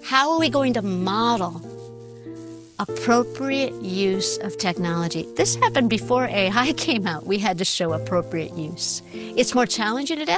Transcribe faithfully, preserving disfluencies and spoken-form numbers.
How are we going to model appropriate use of technology? This happened before A I came out. We had to show appropriate use. It's more challenging today.